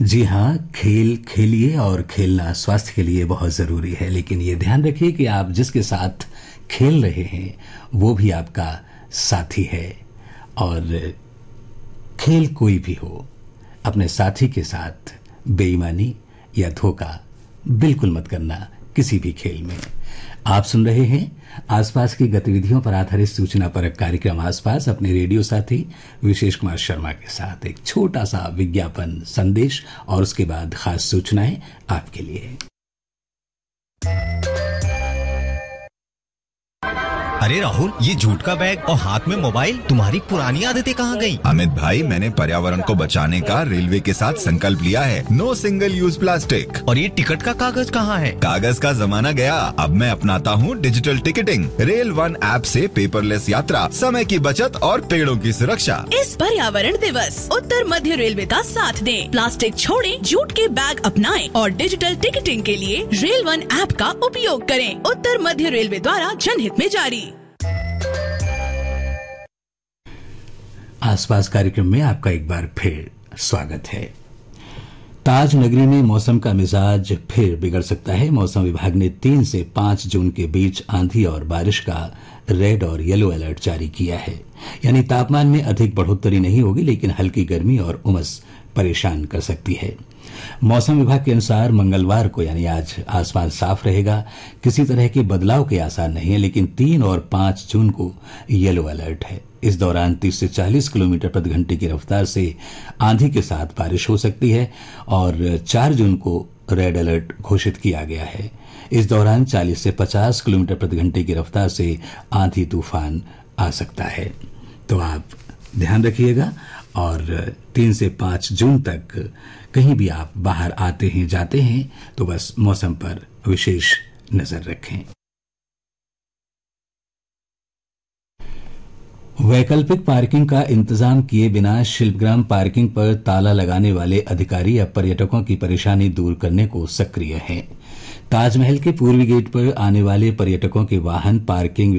जी हाँ, खेल खेलिए और खेलना स्वास्थ्य के लिए बहुत ज़रूरी है, लेकिन ये ध्यान रखिए कि आप जिसके साथ खेल रहे हैं वो भी आपका साथी है। और खेल कोई भी हो, अपने साथी के साथ बेईमानी या धोखा बिल्कुल मत करना किसी भी खेल में। आप सुन रहे हैं आसपास की गतिविधियों पर आधारित सूचना परक कार्यक्रम आसपास अपने रेडियो साथी विशेष कुमार शर्मा के साथ। एक छोटा सा विज्ञापन संदेश और उसके बाद खास सूचनाएं आपके लिए। अरे राहुल, ये जूट का बैग और हाथ में मोबाइल, तुम्हारी पुरानी आदतें कहाँ गई? अमित भाई, मैंने पर्यावरण को बचाने का रेलवे के साथ संकल्प लिया है। No single use plastic. और ये टिकट का कागज कहाँ है? कागज का जमाना गया, अब मैं अपनाता हूँ digital ticketing. Rail one app से पेपरलेस यात्रा, समय की बचत और पेड़ों की सुरक्षा। इस पर्यावरण दिवस उत्तर मध्य रेलवे का साथ दें। प्लास्टिक छोड़ें, जूट के बैग अपनाएं और डिजिटल टिकटिंग के लिए रेल वन ऐप का उपयोग करें। उत्तर मध्य रेलवे द्वारा जनहित में जारी। आसपास कार्यक्रम में आपका एक बार फिर स्वागत है। ताज नगरी में मौसम का मिजाज फिर बिगड़ सकता है। मौसम विभाग ने 3 से 5 जून के बीच आंधी और बारिश का रेड और येलो अलर्ट जारी किया है। यानी तापमान में अधिक बढ़ोतरी नहीं होगी, लेकिन हल्की गर्मी और उमस परेशान कर सकती है। मौसम विभाग के अनुसार मंगलवार को यानी आज आसमान साफ रहेगा, किसी तरह के बदलाव के आसार नहीं है, लेकिन 3 और 5 जून को येलो अलर्ट है। इस दौरान 30 से 40 किलोमीटर प्रति घंटे की रफ्तार से आंधी के साथ बारिश हो सकती है और 4 जून को रेड अलर्ट घोषित किया गया है। इस दौरान 40 से 50 किलोमीटर प्रति घंटे की रफ्तार से आंधी तूफान आ सकता है। तो आप ध्यान रखिएगा और 3 से 5 जून तक कहीं भी आप बाहर आते हैं जाते हैं तो बस मौसम पर विशेष नजर रखें। वैकल्पिक पार्किंग का इंतजाम किए बिना शिल्पग्राम पार्किंग पर ताला लगाने वाले अधिकारी अब पर्यटकों की परेशानी दूर करने को सक्रिय हैं। ताजमहल के पूर्वी गेट पर आने वाले पर्यटकों के वाहन पार्किंग